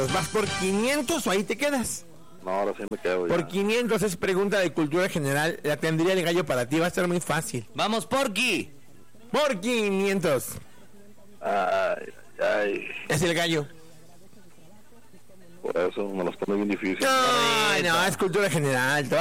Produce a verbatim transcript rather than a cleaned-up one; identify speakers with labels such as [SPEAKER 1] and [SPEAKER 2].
[SPEAKER 1] ¿Vas por quinientos o ahí te quedas?
[SPEAKER 2] No, ahora sí me quedo ya.
[SPEAKER 1] Por quinientos es pregunta de cultura general. La tendría el gallo para ti, va a estar muy fácil.
[SPEAKER 3] ¡Vamos, Porky!
[SPEAKER 1] Por quinientos.
[SPEAKER 2] Ay, ay.
[SPEAKER 1] Es el gallo.
[SPEAKER 2] Por eso me los pone bien difícil.
[SPEAKER 1] Ay, no, es cultura general.